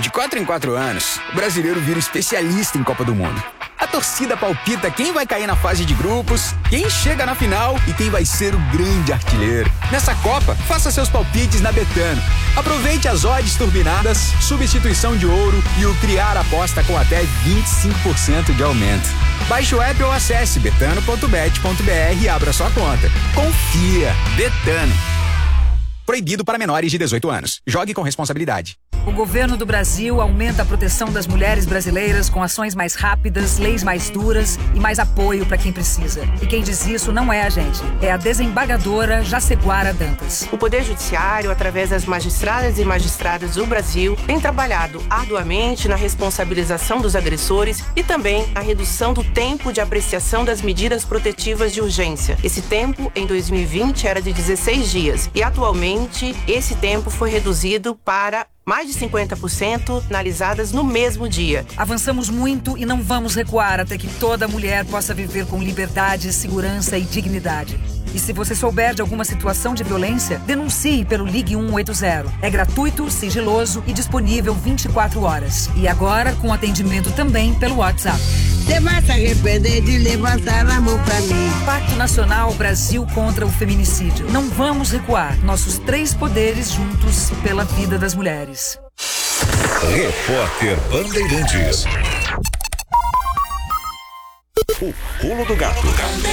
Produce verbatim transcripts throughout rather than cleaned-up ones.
De quatro em quatro anos, o brasileiro vira especialista em Copa do Mundo. A torcida palpita quem vai cair na fase de grupos, quem chega na final e quem vai ser o grande artilheiro. Nessa Copa, faça seus palpites na Betano. Aproveite as odds turbinadas, substituição de ouro e o criar aposta com até vinte e cinco por cento de aumento. Baixe o app ou acesse betano ponto bet ponto br e abra sua conta. Confia. Betano. Proibido para menores de dezoito anos. Jogue com responsabilidade. O governo do Brasil aumenta a proteção das mulheres brasileiras com ações mais rápidas, leis mais duras e mais apoio para quem precisa. E quem diz isso não é a gente, é a desembargadora Jaceguara Dantas. O Poder Judiciário, através das magistradas e magistrados do Brasil, tem trabalhado arduamente na responsabilização dos agressores e também a redução do tempo de apreciação das medidas protetivas de urgência. Esse tempo, em dois mil e vinte, era de dezesseis dias e atualmente esse tempo foi reduzido para mais de cinquenta por cento analisadas no mesmo dia. Avançamos muito e não vamos recuar até que toda mulher possa viver com liberdade, segurança e dignidade. E se você souber de alguma situação de violência, denuncie pelo Ligue um oito zero. É gratuito, sigiloso e disponível vinte e quatro horas. E agora com atendimento também pelo WhatsApp. Você vai se arrepender de levantar a mão pra mim. Pacto Nacional Brasil contra o Feminicídio. Não vamos recuar. Nossos três poderes juntos pela vida das mulheres. Repórter Bandeirantes. O pulo do gato.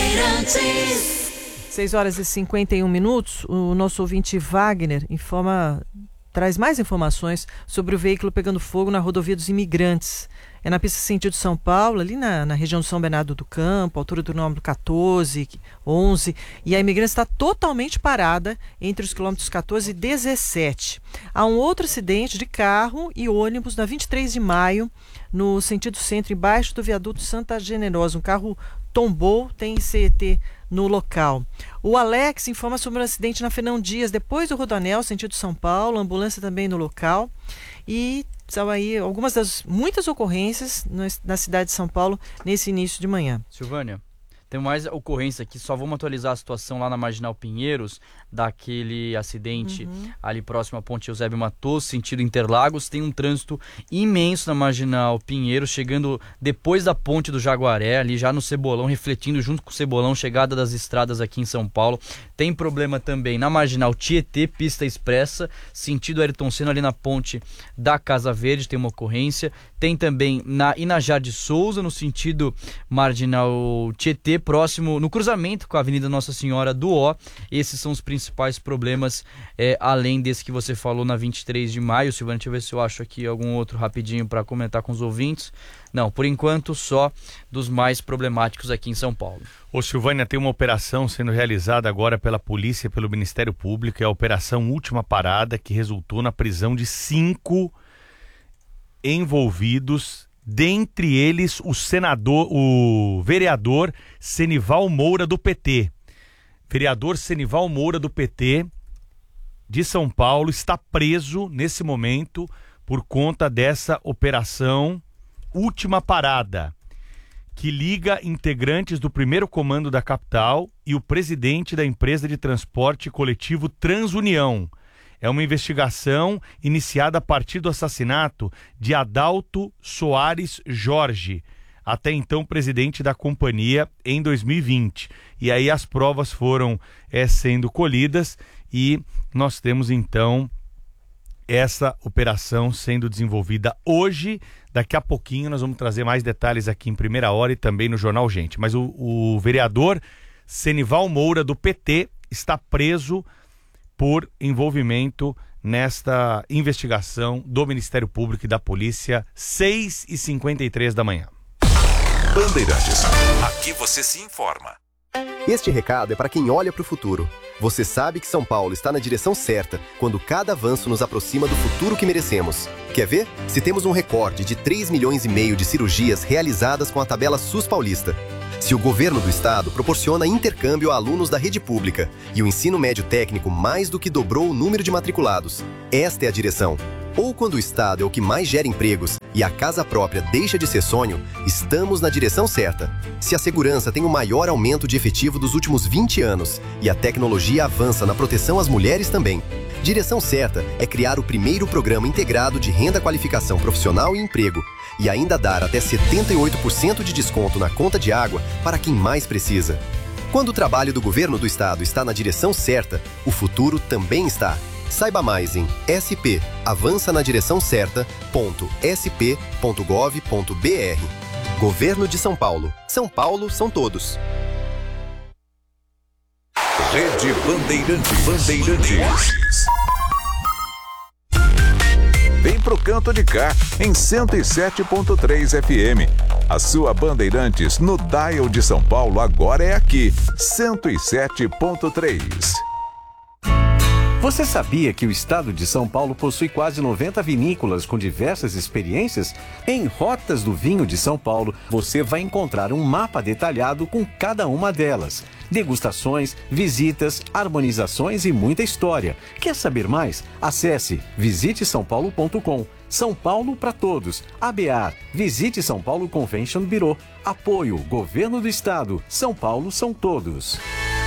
seis horas e cinquenta e um minutos. O nosso ouvinte Wagner informa, traz mais informações sobre o veículo pegando fogo na rodovia dos Imigrantes. É na pista sentido São Paulo, ali na, na região de São Bernardo do Campo, altura do quilômetro quatorze, onze, e a Imigrantes está totalmente parada entre os quilômetros quatorze e dezessete. Há um outro acidente de carro e ônibus na vinte e três de maio, no sentido centro, embaixo do viaduto Santa Generosa. Um carro tombou, tem C E T no local. O Alex informa sobre um acidente na Fernão Dias, depois do Rodoanel, sentido São Paulo, ambulância também no local. E são aí algumas das muitas ocorrências na cidade de São Paulo nesse início de manhã. Silvânia, tem mais ocorrência aqui, só vamos atualizar a situação lá na Marginal Pinheiros, daquele acidente uhum. ali próximo à Ponte Eusébio Matoso, sentido Interlagos. Tem um trânsito imenso na Marginal Pinheiros, chegando depois da Ponte do Jaguaré, ali já no Cebolão, refletindo junto com o Cebolão, chegada das estradas aqui em São Paulo. Tem problema também na Marginal Tietê, pista expressa, sentido Ayrton Senna, ali na Ponte da Casa Verde, tem uma ocorrência. Tem também na Inajá de Souza, no sentido Marginal Tietê, próximo, no cruzamento com a Avenida Nossa Senhora do Ó. Esses são os principais problemas, é, além desse que você falou na vinte e três de maio. Silvana, deixa eu ver se eu acho aqui algum outro rapidinho para comentar com os ouvintes. Não, por enquanto só dos mais problemáticos aqui em São Paulo. Ô Silvânia, tem uma operação sendo realizada agora pela polícia e pelo Ministério Público, é a Operação Última Parada, que resultou na prisão de cinco envolvidos, dentre eles o senador, o vereador Senival Moura do P T. Vereador Senival Moura do P T de São Paulo está preso nesse momento por conta dessa operação Última Parada, que liga integrantes do primeiro comando da capital e o presidente da empresa de transporte coletivo Transunião. É uma investigação iniciada a partir do assassinato de Adalto Soares Jorge, até então presidente da companhia, em dois mil e vinte. E aí as provas foram é, sendo colhidas e nós temos então essa operação sendo desenvolvida hoje. Daqui a pouquinho nós vamos trazer mais detalhes aqui em primeira hora e também no Jornal Gente. Mas o, o vereador Senival Moura do P T está preso por envolvimento nesta investigação do Ministério Público e da Polícia, seis e cinquenta e três da manhã. Bandeirantes, aqui você se informa. Este recado é para quem olha para o futuro. Você sabe que São Paulo está na direção certa quando cada avanço nos aproxima do futuro que merecemos. Quer ver? Se temos um recorde de três milhões e meio de cirurgias realizadas com a tabela SUS paulista. Se o governo do estado proporciona intercâmbio a alunos da rede pública e o ensino médio técnico mais do que dobrou o número de matriculados. Esta é a direção. Ou quando o estado é o que mais gera empregos e a casa própria deixa de ser sonho, estamos na direção certa. Se a segurança tem o maior aumento de efetivo dos últimos vinte anos e a tecnologia avança na proteção às mulheres também, Direção Certa é criar o primeiro programa integrado de renda, qualificação profissional e emprego e ainda dar até setenta e oito por cento de desconto na conta de água para quem mais precisa. Quando o trabalho do governo do estado está na direção certa, o futuro também está. Saiba mais em S P avança na direção certa ponto s p ponto gov ponto b r. Governo de São Paulo. São Paulo são todos. Rede Bandeirantes. Bandeirantes. Vem pro canto de cá, em cento e sete ponto três F M. A sua Bandeirantes no dial de São Paulo agora é aqui, cento e sete ponto três. Você sabia que o estado de São Paulo possui quase noventa vinícolas com diversas experiências? Em Rotas do Vinho de São Paulo, você vai encontrar um mapa detalhado com cada uma delas. Degustações, visitas, harmonizações e muita história. Quer saber mais? Acesse visite são paulo ponto com. São Paulo para todos. A B A R, Visite São Paulo Convention Bureau. Apoio, Governo do Estado. São Paulo são todos.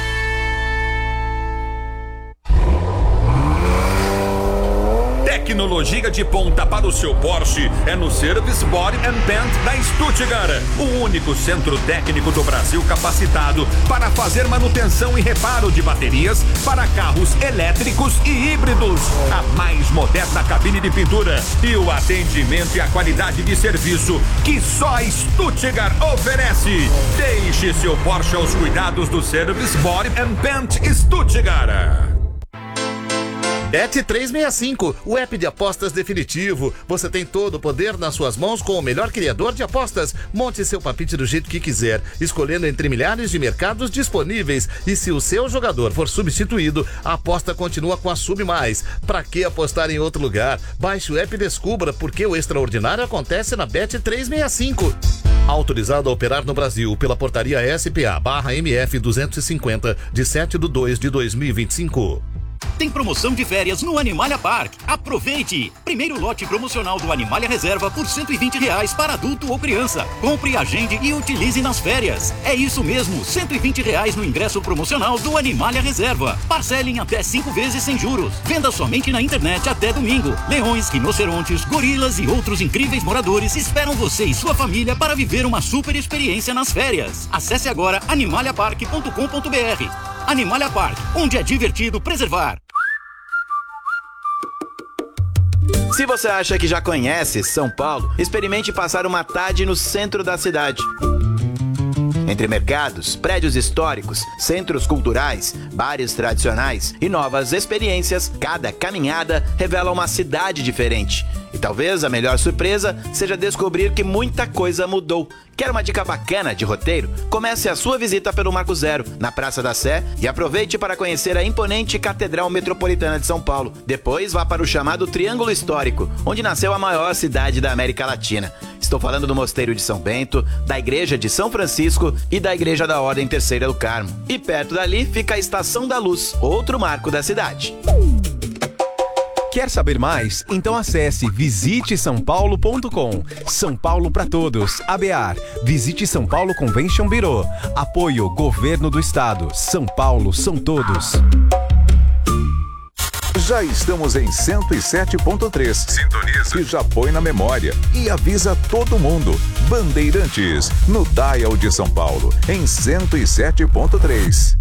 Tecnologia de ponta para o seu Porsche é no Service Body and Paint da Stuttgart, o único centro técnico do Brasil capacitado para fazer manutenção e reparo de baterias para carros elétricos e híbridos. A mais moderna cabine de pintura e o atendimento e a qualidade de serviço que só a Stuttgart oferece. Deixe seu Porsche aos cuidados do Service Body and Paint Stuttgart. Bet trezentos e sessenta e cinco, o app de apostas definitivo. Você tem todo o poder nas suas mãos com o melhor criador de apostas. Monte seu palpite do jeito que quiser, escolhendo entre milhares de mercados disponíveis. E se o seu jogador for substituído, a aposta continua com a Sub Mais. Pra que apostar em outro lugar? Baixe o app e descubra porque o extraordinário acontece na Bet trezentos e sessenta e cinco. Autorizado a operar no Brasil pela portaria S P A barra M F duzentos e cinquenta, de sete de dois de dois mil e vinte e cinco. Tem promoção de férias no Animalia Park. Aproveite! Primeiro lote promocional do Animalia Reserva por cento e vinte reais para adulto ou criança. Compre, agende e utilize nas férias. É isso mesmo, cento e vinte reais no ingresso promocional do Animalia Reserva. Parcele em até cinco vezes sem juros. Venda somente na internet até domingo. Leões, rinocerontes, gorilas e outros incríveis moradores esperam você e sua família para viver uma super experiência nas férias. Acesse agora animalia park ponto com ponto b r. Animalia Park, onde é divertido preservar. Se você acha que já conhece São Paulo, experimente passar uma tarde no centro da cidade. Entre mercados, prédios históricos, centros culturais, bares tradicionais e novas experiências, cada caminhada revela uma cidade diferente. E talvez a melhor surpresa seja descobrir que muita coisa mudou. Quer uma dica bacana de roteiro? Comece a sua visita pelo Marco Zero, na Praça da Sé, e aproveite para conhecer a imponente Catedral Metropolitana de São Paulo. Depois vá para o chamado Triângulo Histórico, onde nasceu a maior cidade da América Latina. Estou falando do Mosteiro de São Bento, da Igreja de São Francisco e da Igreja da Ordem Terceira do Carmo. E perto dali fica a Estação da Luz, outro marco da cidade. Quer saber mais? Então acesse visite são paulo ponto com. São Paulo para todos. A B A R. Visite São Paulo Convention Bureau. Apoio Governo do Estado. São Paulo são todos. Já estamos em cento e sete ponto três. Sintoniza. E já põe na memória. E avisa todo mundo. Bandeirantes, no dial de São Paulo, em cento e sete ponto três.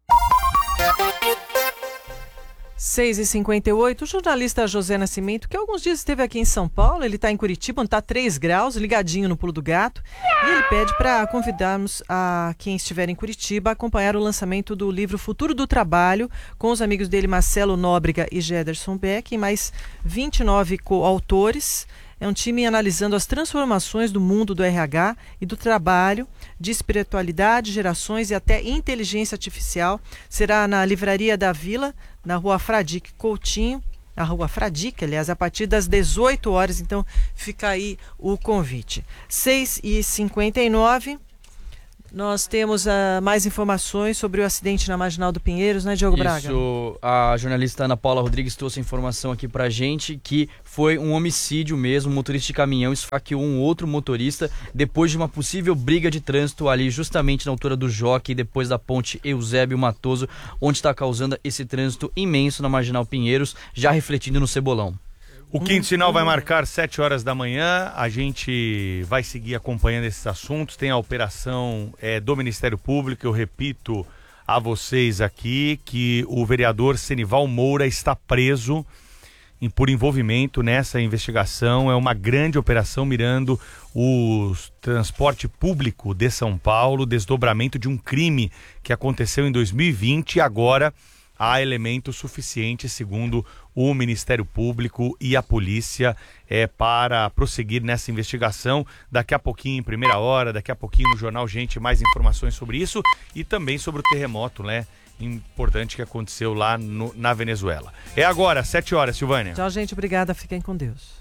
seis e cinquenta e oito, o jornalista José Nascimento, que alguns dias esteve aqui em São Paulo, ele está em Curitiba, onde está três graus, ligadinho no Pulo do Gato, e ele pede para convidarmos a quem estiver em Curitiba a acompanhar o lançamento do livro Futuro do Trabalho, com os amigos dele Marcelo Nóbrega e Gederson Beck, e mais vinte e nove coautores. É um time analisando as transformações do mundo do R H e do trabalho, de espiritualidade, gerações e até inteligência artificial. Será na Livraria da Vila, na Rua Fradique Coutinho, na Rua Fradique, aliás, a partir das dezoito horas. Então, fica aí o convite. seis e cinquenta e nove. Nós temos uh, mais informações sobre o acidente na Marginal do Pinheiros, né, Diogo Braga? Isso, a jornalista Ana Paula Rodrigues trouxe a informação aqui pra gente que foi um homicídio mesmo, um motorista de caminhão esfaqueou um outro motorista depois de uma possível briga de trânsito ali justamente na altura do Jockey, depois da ponte Eusébio Matoso, onde está causando esse trânsito imenso na Marginal Pinheiros, já refletindo no Cebolão. O quinto sinal vai marcar sete horas da manhã, a gente vai seguir acompanhando esses assuntos, tem a operação é, do Ministério Público, eu repito a vocês aqui que o vereador Senival Moura está preso em, por envolvimento nessa investigação, é uma grande operação mirando o transporte público de São Paulo, desdobramento de um crime que aconteceu em dois mil e vinte e agora há elementos suficientes, segundo o Ministério Público e a polícia, é, para prosseguir nessa investigação. Daqui a pouquinho, em primeira hora, daqui a pouquinho no Jornal Gente, mais informações sobre isso e também sobre o terremoto, né? Importante que aconteceu lá no, na Venezuela. É agora, sete horas, Silvânia. Tchau, gente. Obrigada. Fiquem com Deus.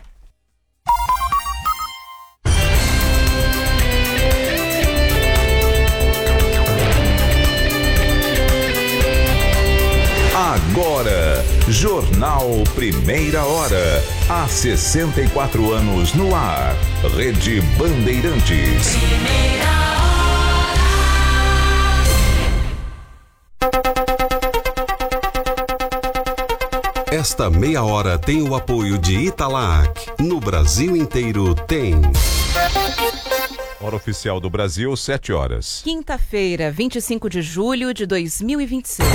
Agora, Jornal Primeira Hora. Há sessenta e quatro anos no ar. Rede Bandeirantes. Esta meia hora tem o apoio de Italac. No Brasil inteiro tem. Hora oficial do Brasil, sete horas. Quinta-feira, vinte e cinco de julho de dois mil e vinte e seis.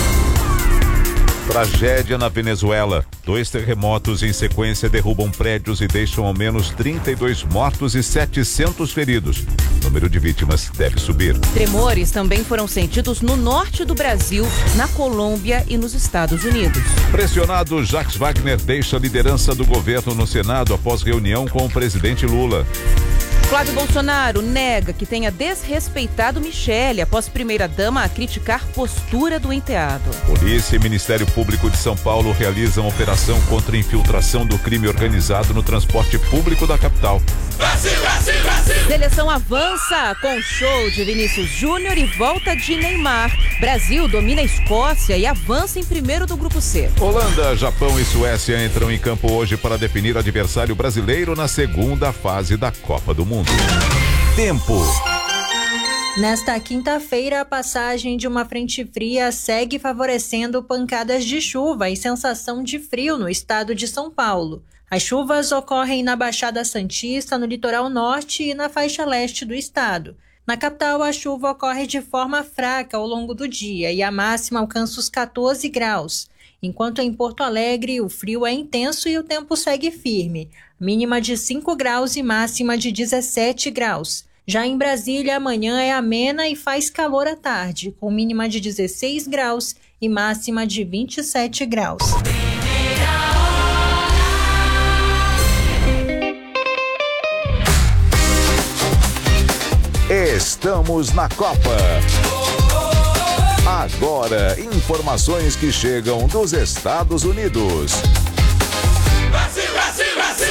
Tragédia na Venezuela. Dois terremotos em sequência derrubam prédios e deixam ao menos trinta e dois mortos e setecentos feridos. O número de vítimas deve subir. Tremores também foram sentidos no norte do Brasil, na Colômbia e nos Estados Unidos. Pressionado, Jacques Wagner deixa a liderança do governo no Senado após reunião com o presidente Lula. Flávio Bolsonaro nega que tenha desrespeitado Michele após primeira-dama criticar postura do enteado. Polícia e Ministério Público de São Paulo realizam operação contra a infiltração do crime organizado no transporte público da capital. Brasil, Brasil, Brasil! Seleção avança com show de Vinícius Júnior e volta de Neymar. Brasil domina a Escócia e avança em primeiro do Grupo C. Holanda, Japão e Suécia entram em campo hoje para definir adversário brasileiro na segunda fase da Copa do Mundo. Tempo. Nesta quinta-feira, a passagem de uma frente fria segue favorecendo pancadas de chuva e sensação de frio no estado de São Paulo. As chuvas ocorrem na Baixada Santista, no litoral norte e na faixa leste do estado. Na capital, a chuva ocorre de forma fraca ao longo do dia e a máxima alcança os quatorze graus. Enquanto em Porto Alegre, o frio é intenso e o tempo segue firme. Mínima de cinco graus e máxima de dezessete graus. Já em Brasília, amanhã é amena e faz calor à tarde, com mínima de dezesseis graus e máxima de vinte e sete graus. Estamos na Copa. Agora, informações que chegam dos Estados Unidos. Brasil, Brasil, Brasil!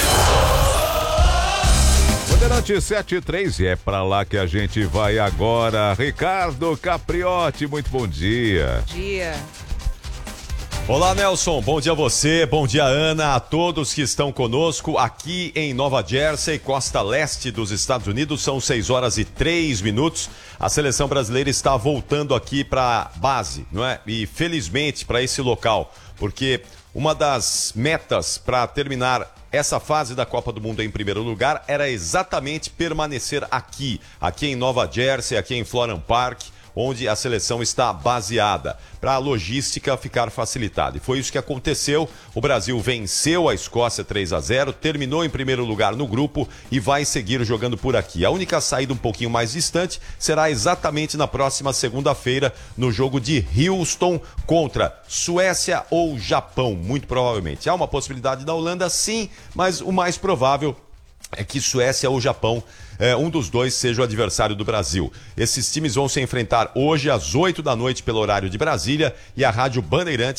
Bandeirante sete e três, e é pra lá que a gente vai agora. Ricardo Capriotti, muito bom dia. Bom dia. Olá, Nelson, bom dia a você, bom dia, Ana, a todos que estão conosco aqui em Nova Jersey, costa leste dos Estados Unidos. São seis horas e três minutos. A seleção brasileira está voltando aqui para base, não é? E felizmente para esse local, porque uma das metas para terminar essa fase da Copa do Mundo em primeiro lugar era exatamente permanecer aqui, aqui em Nova Jersey, aqui em Florham Park, onde a seleção está baseada, para a logística ficar facilitada. E foi isso que aconteceu. O Brasil venceu a Escócia três a zero, terminou em primeiro lugar no grupo e vai seguir jogando por aqui. A única saída um pouquinho mais distante será exatamente na próxima segunda-feira, no jogo de Houston contra Suécia ou Japão, muito provavelmente. Há uma possibilidade da Holanda, sim, mas o mais provável é que Suécia ou Japão, é, um dos dois, seja o adversário do Brasil. Esses times vão se enfrentar hoje às oito da noite pelo horário de Brasília e a Rádio Bandeirantes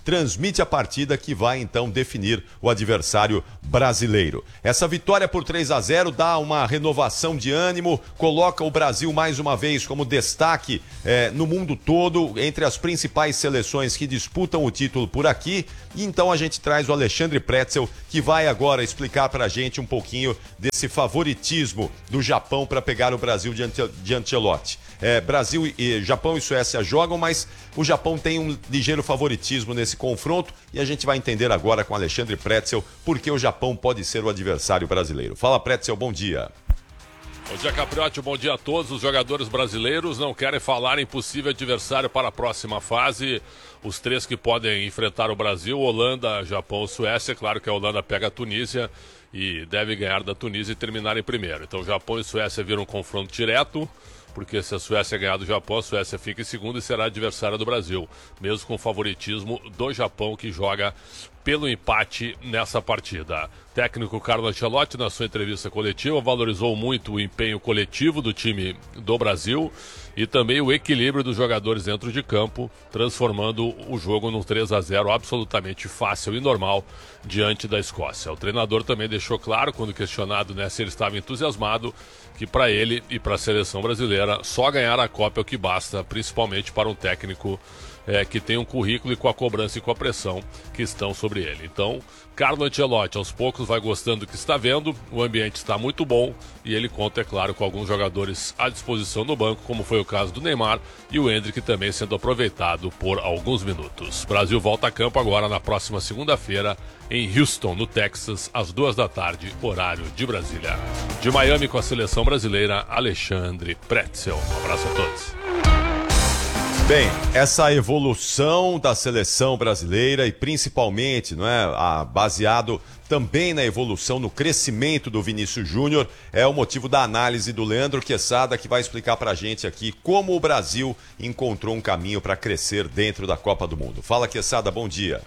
transmite a partida que vai então definir o adversário brasileiro. Essa vitória por três a zero dá uma renovação de ânimo, coloca o Brasil mais uma vez como destaque eh, no mundo todo, entre as principais seleções que disputam o título por aqui. E então a gente traz o Alexandre Pretzel, que vai agora explicar pra gente um pouquinho desse favoritismo do Japão para pegar o Brasil de, Ante, de Ancelotti. É, Brasil e Japão e Suécia jogam, mas o Japão tem um ligeiro favoritismo nesse confronto e a gente vai entender agora com Alexandre Pretzel por que o Japão pode ser o adversário brasileiro. Fala, Pretzel, bom dia. Bom dia, Capriotti, bom dia a todos. Os jogadores brasileiros não querem falar em possível adversário para a próxima fase. Os três que podem enfrentar o Brasil, Holanda, Japão e Suécia. Claro que a Holanda pega a Tunísia e deve ganhar da Tunísia e terminar em primeiro. Então Japão e Suécia viram um confronto direto, porque se a Suécia ganhar do Japão, a Suécia fica em segundo e será adversária do Brasil, mesmo com o favoritismo do Japão, que joga pelo empate nessa partida. Técnico Carlo Ancelotti, na sua entrevista coletiva, valorizou muito o empenho coletivo do time do Brasil e também o equilíbrio dos jogadores dentro de campo, transformando o jogo num três a zero absolutamente fácil e normal diante da Escócia. O treinador também deixou claro, quando questionado, né, se ele estava entusiasmado, que para ele e para a seleção brasileira só ganhar a Copa é o que basta, principalmente para um técnico é, que tem um currículo e com a cobrança e com a pressão que estão sobre ele. Então, Carlo Ancelotti aos poucos vai gostando do que está vendo, o ambiente está muito bom e ele conta, é claro, com alguns jogadores à disposição no banco, como foi o caso do Neymar e o Endrick também sendo aproveitado por alguns minutos. O Brasil volta a campo agora na próxima segunda-feira em Houston, no Texas, às duas da tarde, horário de Brasília. De Miami com a seleção brasileira, Alexandre Pretzel. Um abraço a todos. Bem, essa evolução da seleção brasileira e principalmente, não é, a, baseado também na evolução, no crescimento do Vinícius Júnior, é o motivo da análise do Leandro Quesada, que vai explicar pra gente aqui como o Brasil encontrou um caminho para crescer dentro da Copa do Mundo. Fala, Quesada, bom dia.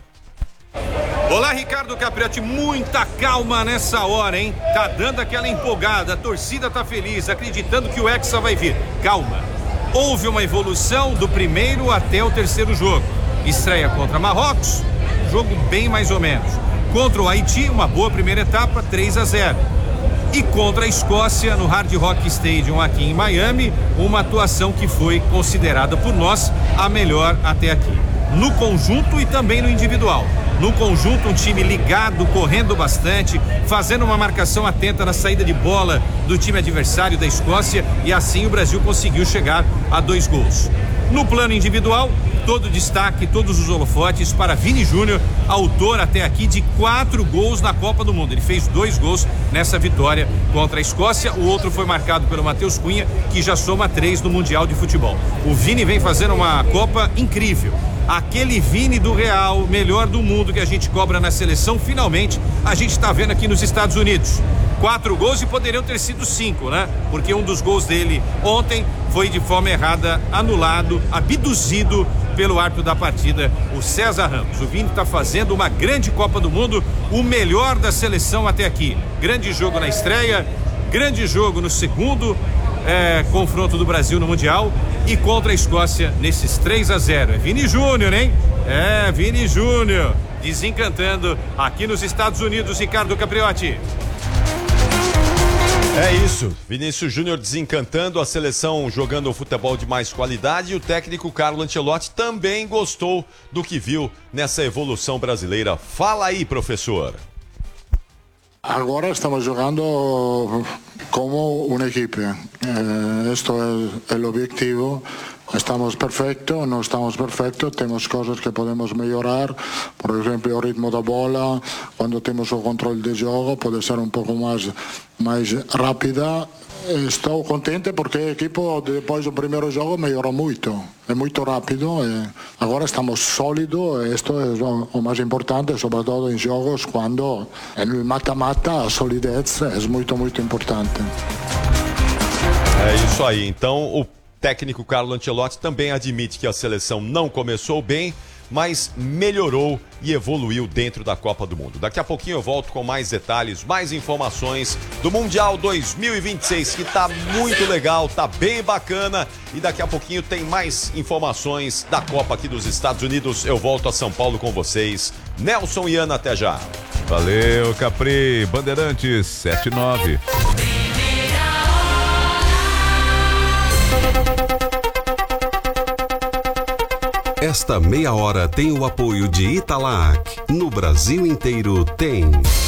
Olá, Ricardo Capriotti, muita calma nessa hora, hein? Tá dando aquela empolgada, a torcida tá feliz, acreditando que o Hexa vai vir. Calma. Houve uma evolução do primeiro até o terceiro jogo. Estreia contra Marrocos, jogo bem mais ou menos. Contra o Haiti, uma boa primeira etapa, três a zero. E contra a Escócia, no Hard Rock Stadium aqui em Miami, uma atuação que foi considerada por nós a melhor até aqui. No conjunto e também no individual. No conjunto, um time ligado, correndo bastante, fazendo uma marcação atenta na saída de bola do time adversário da Escócia, e assim o Brasil conseguiu chegar a dois gols. No plano individual, todo destaque, todos os holofotes para Vini Júnior, autor até aqui de quatro gols na Copa do Mundo. Ele fez dois gols nessa vitória contra a Escócia, o outro foi marcado pelo Matheus Cunha, que já soma três no Mundial de Futebol. O Vini vem fazendo uma Copa incrível. Aquele Vini do Real, melhor do mundo que a gente cobra na seleção, finalmente a gente está vendo aqui nos Estados Unidos. Quatro gols e poderiam ter sido cinco, né? Porque um dos gols dele ontem foi de forma errada anulado, abduzido pelo árbitro da partida, o César Ramos. O Vini está fazendo uma grande Copa do Mundo, o melhor da seleção até aqui. Grande jogo na estreia, grande jogo no segundo é, confronto do Brasil no Mundial e contra a Escócia nesses três a zero. É Vini Júnior, hein? É, Vini Júnior desencantando aqui nos Estados Unidos, Ricardo Capriotti. É isso, Vinícius Júnior desencantando, a seleção jogando o futebol de mais qualidade, e o técnico Carlo Ancelotti também gostou do que viu nessa evolução brasileira. Fala aí, professor. Agora estamos jogando como uma equipe. Eh, esto é o objetivo. Estamos perfectos, não estamos perfectos, temos coisas que podemos melhorar, por exemplo, o ritmo da bola, quando temos o controle de jogo, pode ser um pouco mais, mais rápida. Estou contente porque a equipe, depois do primeiro jogo, melhorou muito, é muito rápido, e agora estamos sólidos, isto é o mais importante, sobretudo em jogos, quando no mata-mata a solidez é muito, muito importante. É isso aí, então o técnico Carlo Ancelotti também admite que a seleção não começou bem, mas melhorou e evoluiu dentro da Copa do Mundo. Daqui a pouquinho eu volto com mais detalhes, mais informações do Mundial dois mil e vinte e seis, que tá muito legal, tá bem bacana, e daqui a pouquinho tem mais informações da Copa aqui dos Estados Unidos. Eu volto a São Paulo com vocês. Nelson e Ana, até já. Valeu, Capri. Bandeirantes sete nove. Esta meia hora tem o apoio de Italac. No Brasil inteiro tem.